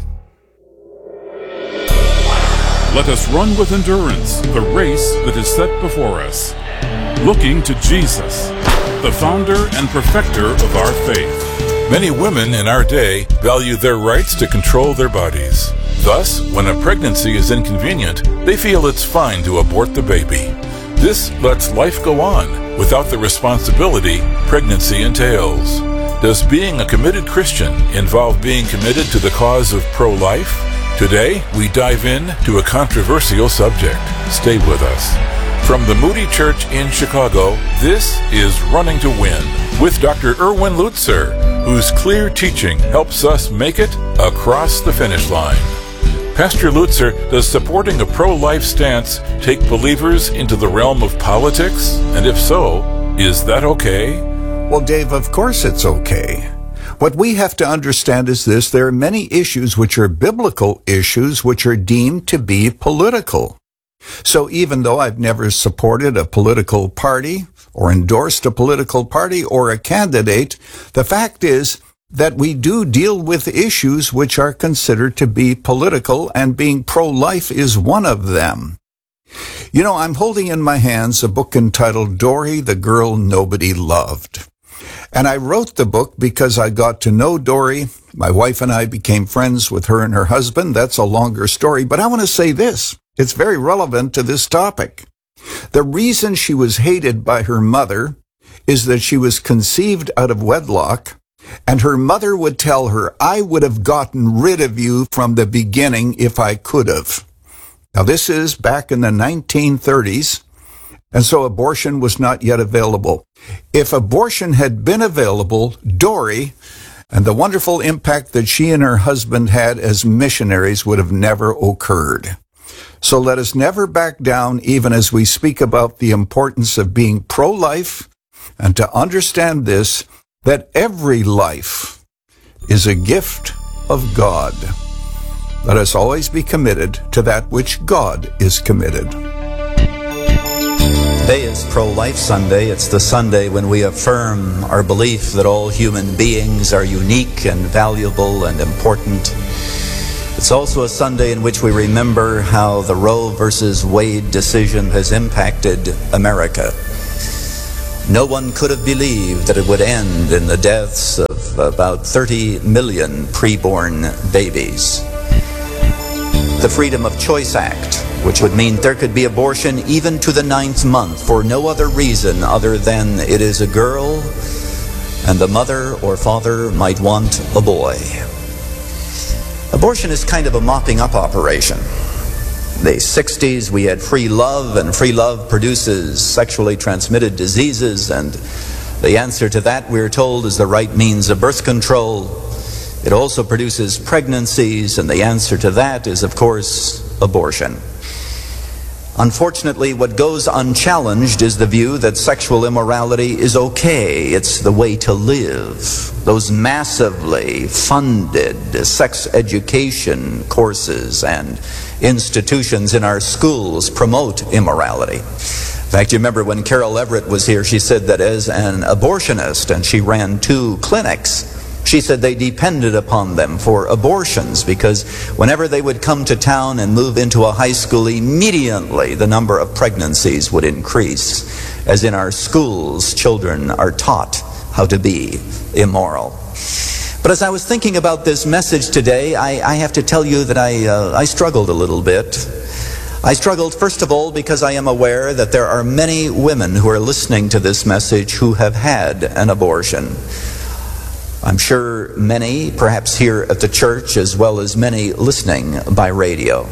Let us run with endurance the race that is set before us, looking to Jesus, the founder and perfecter of our faith. Many women in our day value their rights to control their bodies. Thus, when a pregnancy is inconvenient, they feel it's fine to abort the baby. This lets life go on without the responsibility pregnancy entails. Does being a committed Christian involve being committed to the cause of pro-life? Today, we dive in to a controversial subject. Stay with us. From the Moody Church in Chicago, this is Running to Win with Doctor Erwin Lutzer, whose clear teaching helps us make it across the finish line. Pastor Lutzer, does supporting a pro-life stance take believers into the realm of politics? And if so, is that okay? Well, Dave, of course it's okay. What we have to understand is this: there are many issues which are biblical issues which are deemed to be political. So even though I've never supported a political party or endorsed a political party or a candidate, the fact is that we do deal with issues which are considered to be political, and being pro-life is one of them. You know, I'm holding in my hands a book entitled Dory, the Girl Nobody Loved. And I wrote the book because I got to know Dory. My wife and I became friends with her and her husband. That's a longer story, but I want to say this. It's very relevant to this topic. The reason she was hated by her mother is that she was conceived out of wedlock, and her mother would tell her, I would have gotten rid of you from the beginning if I could have. Now, this is back in the nineteen thirties, and so abortion was not yet available. If abortion had been available, Dory and the wonderful impact that she and her husband had as missionaries would have never occurred. So let us never back down, even as we speak about the importance of being pro-life, and to understand this, that every life is a gift of God. Let us always be committed to that which God is committed. Today is Pro-Life Sunday. It's the Sunday when we affirm our belief that all human beings are unique and valuable and important. It's also a Sunday in which we remember how the Roe versus Wade decision has impacted America. No one could have believed that it would end in the deaths of about thirty million preborn babies. The Freedom of Choice Act, which would mean there could be abortion even to the ninth month for no other reason other than it is a girl and the mother or father might want a boy. Abortion is kind of a mopping up operation. In the sixties, we had free love, and free love produces sexually transmitted diseases, and the answer to that, we're told, is the right means of birth control. It also produces pregnancies, and the answer to that is, of course, abortion. Unfortunately, what goes unchallenged is the view that sexual immorality is okay. It's the way to live. Those massively funded sex education courses and institutions in our schools promote immorality. In fact, you remember when Carol Everett was here, she said that as an abortionist, and she ran two clinics, she said they depended upon them for abortions because whenever they would come to town and move into a high school, immediately the number of pregnancies would increase. As in our schools, children are taught how to be immoral. But as I was thinking about this message today, I, I have to tell you that I, uh, I struggled a little bit. I struggled, first of all, because I am aware that there are many women who are listening to this message who have had an abortion. I'm sure many, perhaps here at the church, as well as many listening by radio.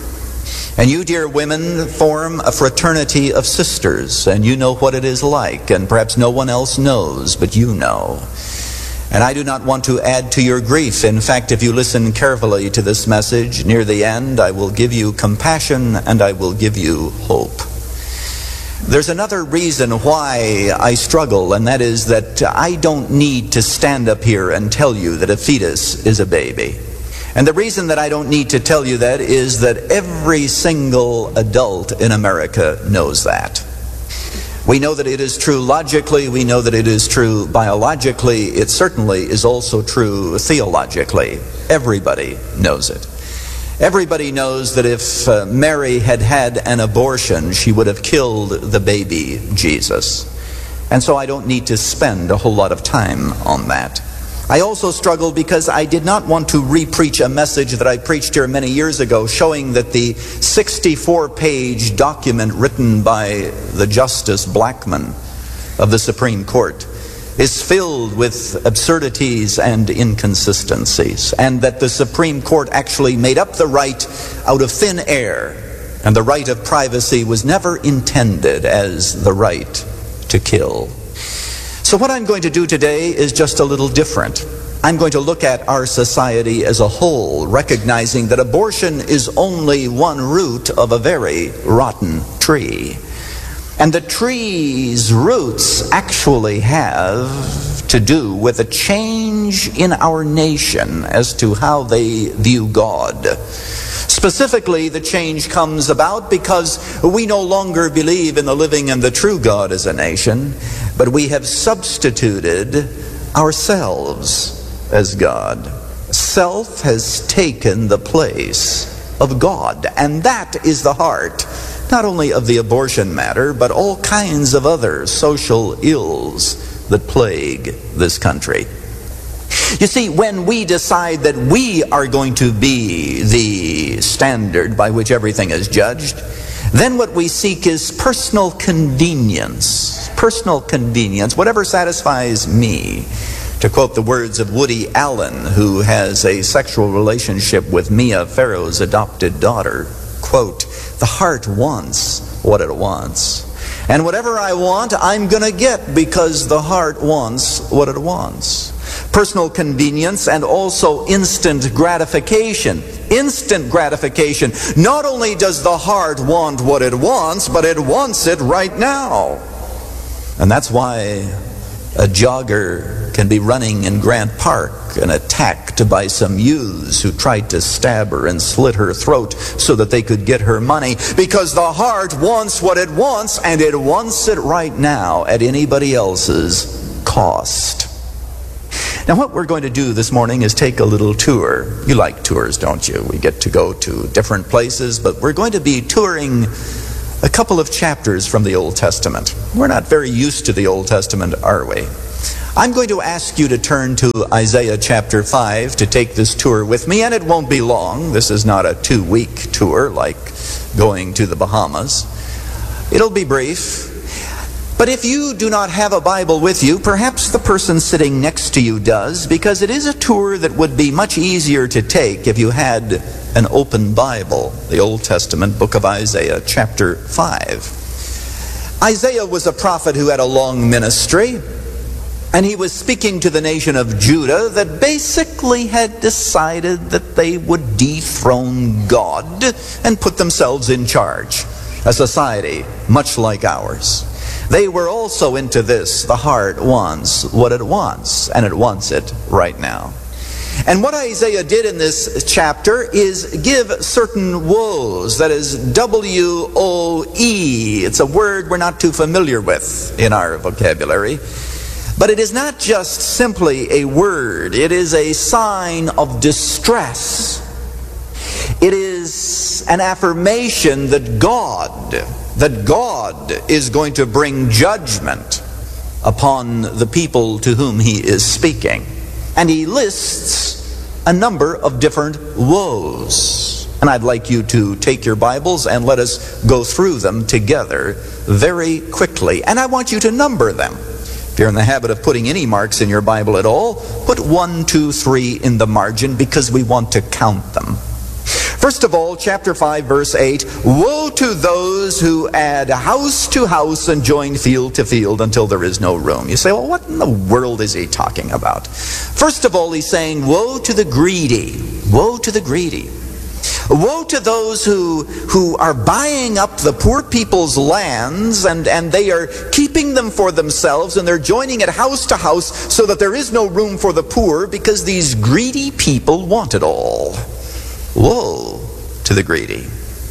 And you, dear women, form a fraternity of sisters, and you know what it is like, and perhaps no one else knows, but you know. And I do not want to add to your grief. In fact, if you listen carefully to this message, near the end, I will give you compassion and I will give you hope. There's another reason why I struggle, and that is that I don't need to stand up here and tell you that a fetus is a baby. And the reason that I don't need to tell you that is that every single adult in America knows that. We know that it is true logically, we know that it is true biologically, it certainly is also true theologically. Everybody knows it. Everybody knows that if uh, Mary had had an abortion, she would have killed the baby Jesus. And so I don't need to spend a whole lot of time on that. I also struggled because I did not want to re-preach a message that I preached here many years ago, showing that the sixty-four page document written by the Justice Blackmun of the Supreme Court is filled with absurdities and inconsistencies, and that the Supreme Court actually made up the right out of thin air, and the right of privacy was never intended as the right to kill. So what I'm going to do today is just a little different. I'm going to look at our society as a whole, recognizing that abortion is only one root of a very rotten tree. And the tree's roots actually have to do with a change in our nation as to how they view God. Specifically, the change comes about because we no longer believe in the living and the true God as a nation, but we have substituted ourselves as God. Self has taken the place of God, and that is the heart not only of the abortion matter, but all kinds of other social ills that plague this country. You see, when we decide that we are going to be the standard by which everything is judged, then what we seek is personal convenience. Personal convenience, whatever satisfies me. To quote the words of Woody Allen, who has a sexual relationship with Mia Farrow's adopted daughter, quote, "The heart wants what it wants. And whatever I want, I'm going to get because the heart wants what it wants." Personal convenience and also instant gratification. Instant gratification. Not only does the heart want what it wants, but it wants it right now. And that's why A jogger can be running in Grant Park and attacked by some youths who tried to stab her and slit her throat so that they could get her money, because the heart wants what it wants, and it wants it right now at anybody else's cost. Now, what we're going to do this morning is take a little tour. You like tours, don't you? We get to go to different places, but we're going to be touring a couple of chapters from the Old Testament. We're not very used to the Old Testament, are we? I'm going to ask you to turn to Isaiah chapter five to take this tour with me, and it won't be long. This is not a two-week tour like going to the Bahamas. It'll be brief. But if you do not have a Bible with you, perhaps the person sitting next to you does, because it is a tour that would be much easier to take if you had an open Bible. The Old Testament book of Isaiah, chapter five. Isaiah was a prophet who had a long ministry, and he was speaking to the nation of Judah that basically had decided that they would dethrone God and put themselves in charge. A society much like ours. They were also into this. The heart wants what it wants, and it wants it right now. And what Isaiah did in this chapter is give certain woes. That is W O E. It's a word we're not too familiar with in our vocabulary. But it is not just simply a word. It is a sign of distress. It is an affirmation that God, that God is going to bring judgment upon the people to whom he is speaking. And he lists a number of different woes. And I'd like you to take your Bibles and let us go through them together very quickly. And I want you to number them. If you're in the habit of putting any marks in your Bible at all, put one, two, three in the margin, because we want to count them. First of all, chapter five, verse eight, woe to those who add house to house and join field to field until there is no room. You say, well, what in the world is he talking about? First of all, he's saying, woe to the greedy. Woe to the greedy. Woe to those who, who are buying up the poor people's lands, and, and they are keeping them for themselves, and they're joining it house to house so that there is no room for the poor, because these greedy people want it all. Woe to the greedy.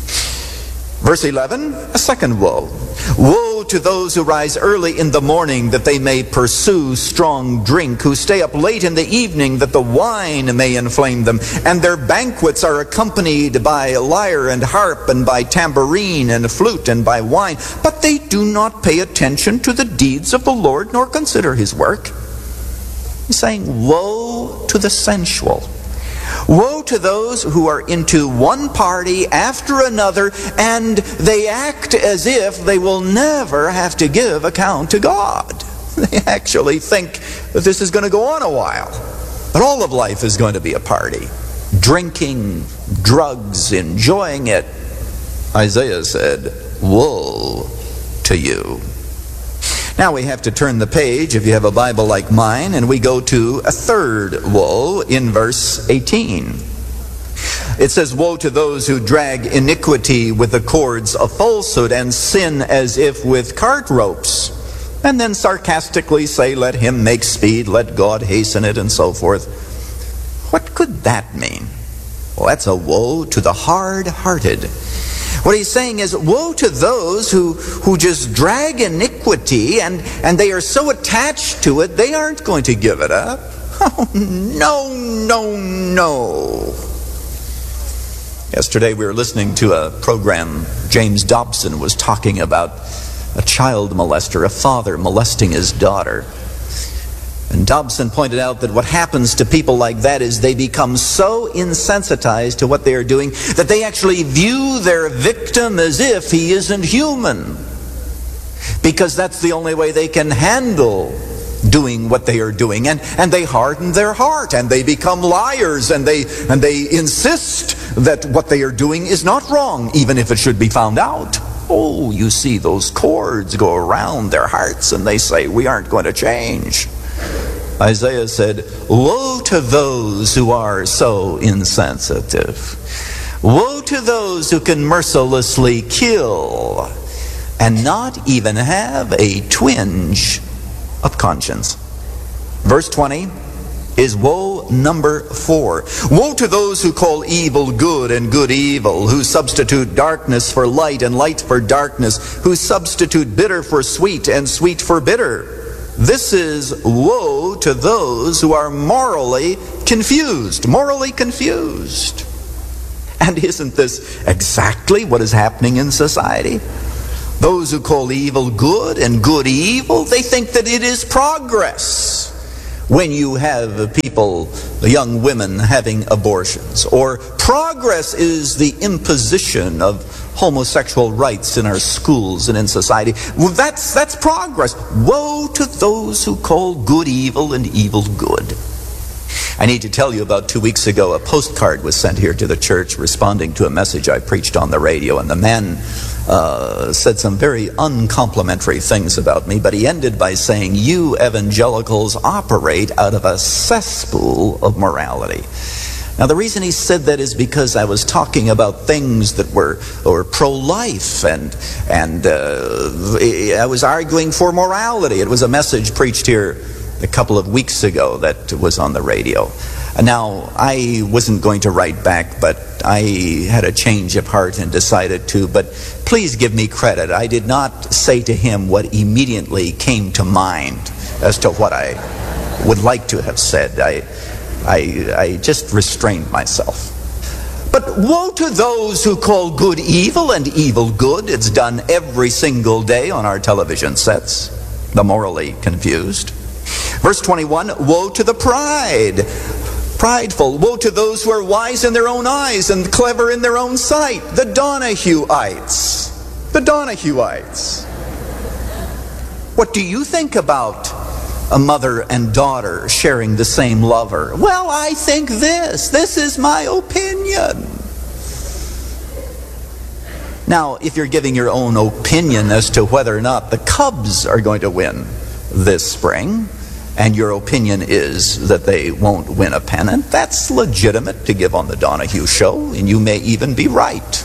Verse eleven, a second woe. Woe to those who rise early in the morning that they may pursue strong drink, who stay up late in the evening that the wine may inflame them, and their banquets are accompanied by lyre and harp, and by tambourine and flute, and by wine, but they do not pay attention to the deeds of the Lord, nor consider his work. He's saying, woe to the sensual. Woe to those who are into one party after another, and they act as if they will never have to give account to God. They actually think that this is going to go on a while. But all of life is going to be a party. Drinking, drugs, enjoying it. Isaiah said, woe to you. Now we have to turn the page, if you have a Bible like mine, and we go to a third woe in verse eighteen. It says, woe to those who drag iniquity with the cords of falsehood, and sin as if with cart ropes. And then sarcastically say, let him make speed, let God hasten it, and so forth. What could that mean? Well, that's a woe to the hard-hearted. What he's saying is, woe to those who, who just drag iniquity, and, and they are so attached to it, they aren't going to give it up. Oh, no, no, no. Yesterday we were listening to a program. James Dobson was talking about a child molester, a father molesting his daughter. And Dobson pointed out that what happens to people like that is they become so insensitized to what they are doing that they actually view their victim as if he isn't human. Because that's the only way they can handle doing what they are doing. And, and they harden their heart, and they become liars, and they, and they insist that what they are doing is not wrong, even if it should be found out. Oh, you see those cords go around their hearts, and they say, we aren't going to change. Isaiah said, woe to those who are so insensitive. Woe to those who can mercilessly kill and not even have a twinge of conscience. Verse twenty is woe number four. Woe to those who call evil good and good evil, who substitute darkness for light and light for darkness, who substitute bitter for sweet and sweet for bitter. This is woe to those who are morally confused, morally confused. And isn't this exactly what is happening in society? Those who call evil good and good evil, they think that it is progress when you have people, young women having abortions, or progress is the imposition of homosexual rights in our schools and in society. Well, that's, that's progress. Woe to those who call good evil and evil good. I need to tell you, about two weeks ago, a postcard was sent here to the church responding to a message I preached on the radio, and the man uh, said some very uncomplimentary things about me, but he ended by saying, "You evangelicals operate out of a cesspool of morality." Now, the reason he said that is because I was talking about things that were, were pro-life, and, and uh, I was arguing for morality. It was a message preached here a couple of weeks ago that was on the radio. Now, I wasn't going to write back, but I had a change of heart and decided to. But please give me credit. I did not say to him what immediately came to mind as to what I would like to have said. I, I, I just restrained myself. But woe to those who call good evil and evil good. It's done every single day on our television sets. The morally confused. Verse twenty-one, woe to the pride, prideful. Woe to those who are wise in their own eyes and clever in their own sight. The Donahue-ites. The Donahue-ites. What do you think about a mother and daughter sharing the same lover? Well, I think this. This is my opinion. Now, if you're giving your own opinion as to whether or not the Cubs are going to win this spring, and your opinion is that they won't win a pennant, that's legitimate to give on the Donahue Show, and you may even be right.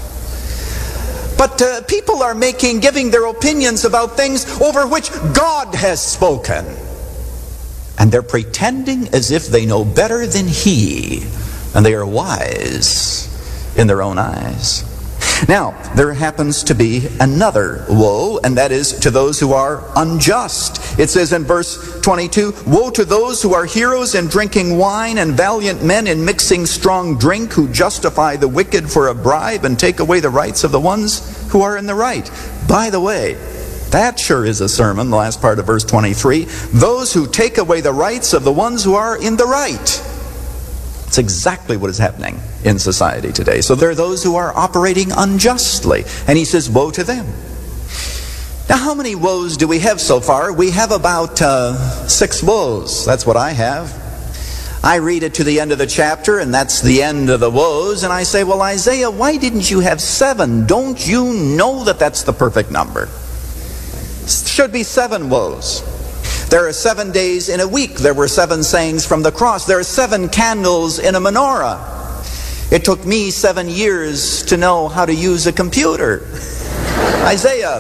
But uh, people are making, giving their opinions about things over which God has spoken. And they're pretending as if they know better than He, and they are wise in their own eyes. Now, there happens to be another woe, and that is to those who are unjust. It says in verse twenty-two, woe to those who are heroes in drinking wine and valiant men in mixing strong drink, who justify the wicked for a bribe and take away the rights of the ones who are in the right. By the way, that sure is a sermon, the last part of verse twenty-three. Those who take away the rights of the ones who are in the right. It's exactly what is happening in society today. So there are those who are operating unjustly. And he says, woe to them. Now, how many woes do we have so far? We have about uh, six woes. That's what I have. I read it to the end of the chapter, and that's the end of the woes. And I say, well, Isaiah, why didn't you have seven? Don't you know that that's the perfect number? It should be seven woes. There are seven days in a week. There were seven sayings from the cross. There are seven candles in a menorah. It took me seven years to know how to use a computer. Isaiah,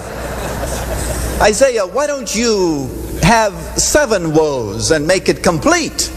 Isaiah, why don't you have seven woes and make it complete?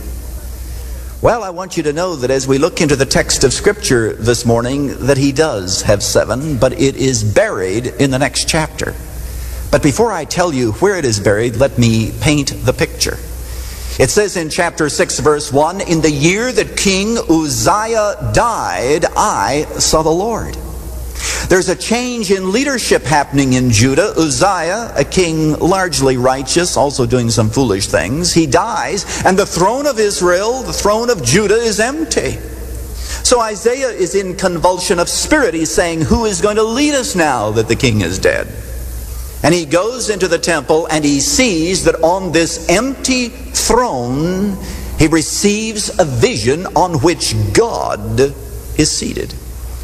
Well, I want you to know that as we look into the text of Scripture this morning, that he does have seven, but it is buried in the next chapter. But before I tell you where it is buried, let me paint the picture. It says in chapter six, verse one, in the year that King Uzziah died, I saw the Lord. There's a change in leadership happening in Judah. Uzziah, a king largely righteous, also doing some foolish things, he dies, and the throne of Israel, the throne of Judah, is empty. So Isaiah is in convulsion of spirit. He's saying, who is going to lead us now that the king is dead? And he goes into the temple and he sees that on this empty throne, he receives a vision on which God is seated.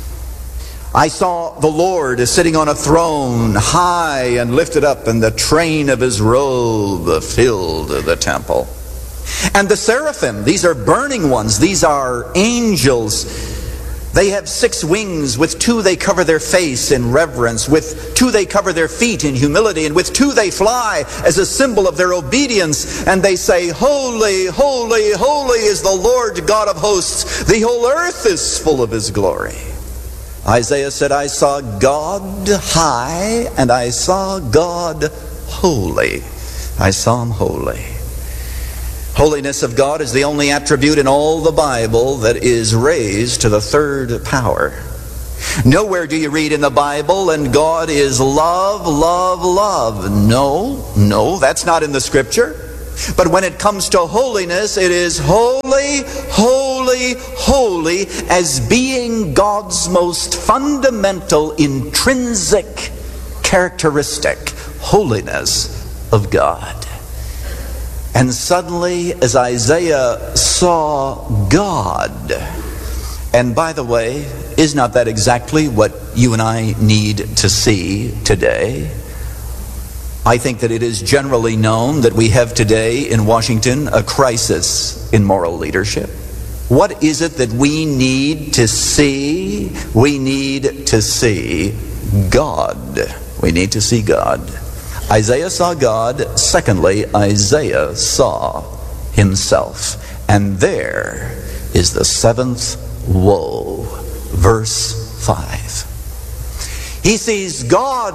I saw the Lord sitting on a throne, high and lifted up, and the train of his robe filled the temple. And the seraphim, these are burning ones, these are angels. They have six wings. With two they cover their face in reverence. With two they cover their feet in humility. And with two they fly as a symbol of their obedience. And they say, Holy, holy, holy is the Lord God of hosts. The whole earth is full of His glory. Isaiah said, I saw God high and I saw God holy. I saw Him holy. Holiness of God is the only attribute in all the Bible that is raised to the third power. Nowhere do you read in the Bible, and God is love, love, love. No, no, that's not in the Scripture. But when it comes to holiness, it is holy, holy, holy as being God's most fundamental, intrinsic characteristic. Holiness of God. And suddenly, as Isaiah saw God, and by the way, is not that exactly what you and I need to see today? I think that it is generally known that we have today in Washington a crisis in moral leadership. What is it that we need to see? We need to see God. We need to see God. Isaiah saw God. Secondly, Isaiah saw himself. And there is the seventh woe. Verse five. He sees God.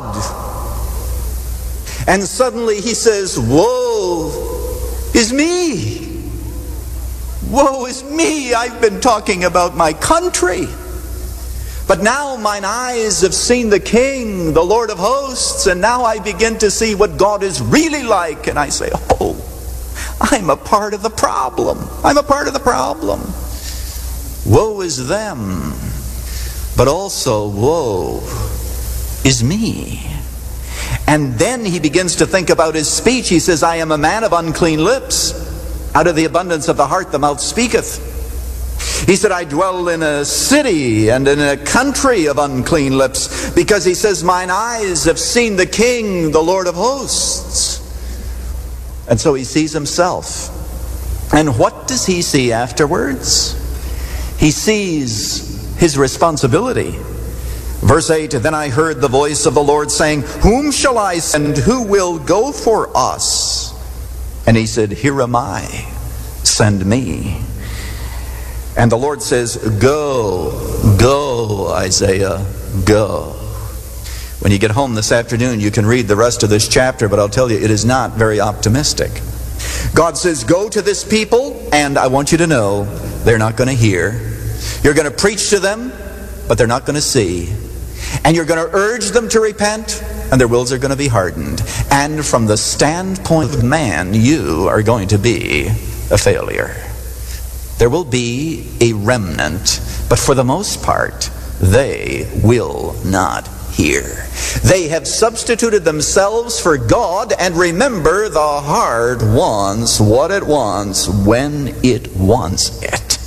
And suddenly he says, woe is me. Woe is me. I've been talking about my country. But now mine eyes have seen the King, the Lord of hosts, and now I begin to see what God is really like. And I say, oh, I'm a part of the problem. I'm a part of the problem. Woe is them, but also woe is me. And then he begins to think about his speech. He says, I am a man of unclean lips. Out of the abundance of the heart the mouth speaketh. He said, I dwell in a city and in a country of unclean lips, because he says, mine eyes have seen the King, the Lord of hosts. And so he sees himself. And what does he see afterwards? He sees his responsibility. Verse eight, then I heard the voice of the Lord saying, whom shall I send? Who will go for us? And he said, here am I, send me. And the Lord says, go, go, Isaiah, go. When you get home this afternoon, you can read the rest of this chapter, but I'll tell you, it is not very optimistic. God says, go to this people, and I want you to know, they're not going to hear. You're going to preach to them, but they're not going to see. And you're going to urge them to repent, and their wills are going to be hardened. And from the standpoint of man, you are going to be a failure. There will be a remnant, but for the most part, they will not hear. They have substituted themselves for God, and remember, the heart wants what it wants when it wants it.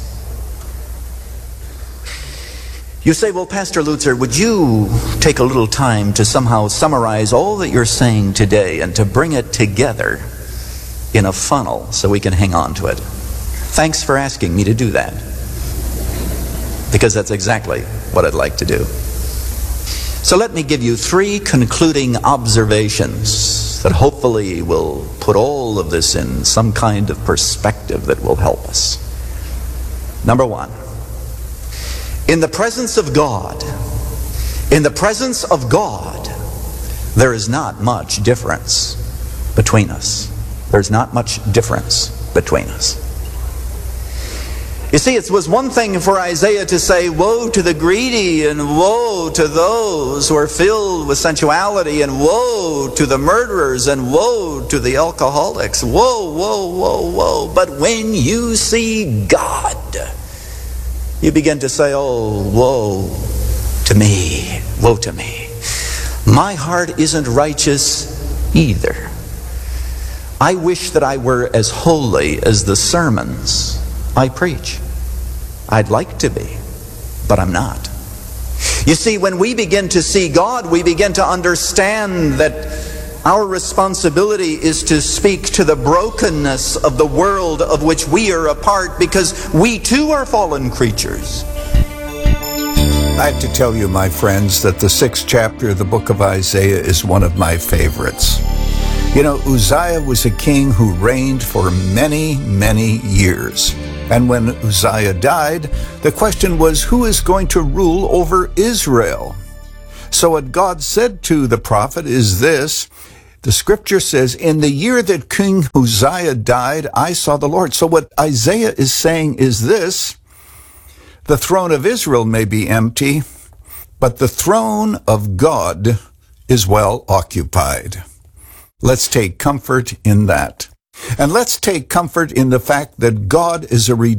You say, well, Pastor Lutzer, would you take a little time to somehow summarize all that you're saying today and to bring it together in a funnel so we can hang on to it? Thanks for asking me to do that, because that's exactly what I'd like to do. So let me give you three concluding observations that hopefully will put all of this in some kind of perspective that will help us. Number one, in the presence of God, in the presence of God, there is not much difference between us. There's not much difference between us. You see, it was one thing for Isaiah to say, woe to the greedy, and woe to those who are filled with sensuality, and woe to the murderers, and woe to the alcoholics. Woe, woe, woe, woe. But when you see God, you begin to say, oh, woe to me, woe to me. My heart isn't righteous either. I wish that I were as holy as the sermons I preach. I'd like to be, but I'm not. You see, when we begin to see God, we begin to understand that our responsibility is to speak to the brokenness of the world of which we are a part, because we too are fallen creatures. I have to tell you, my friends, that the sixth chapter of the book of Isaiah is one of my favorites. You know, Uzziah was a king who reigned for many, many years. And when Uzziah died, the question was, who is going to rule over Israel? So what God said to the prophet is this: the scripture says, in the year that King Uzziah died, I saw the Lord. So what Isaiah is saying is this: the throne of Israel may be empty, but the throne of God is well occupied. Let's take comfort in that. And let's take comfort in the fact that God is a